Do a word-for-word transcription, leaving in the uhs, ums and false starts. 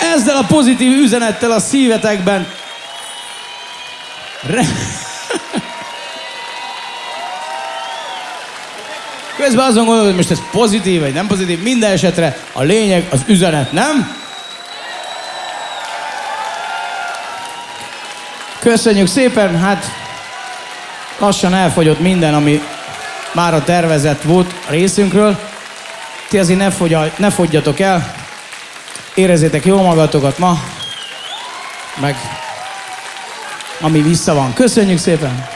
Ezzel a pozitív üzenettel a szívetekben Re... Közben azon gondolod, hogy most ez pozitív vagy nem pozitív, minden esetre a lényeg az üzenet, nem? Köszönjük szépen, hát lassan elfogyott minden, ami már a tervezett volt a részünkről. Ti azért ne, fogyal, ne fogyjatok el, érezzétek jól magatokat ma, meg ami vissza van. Köszönjük szépen!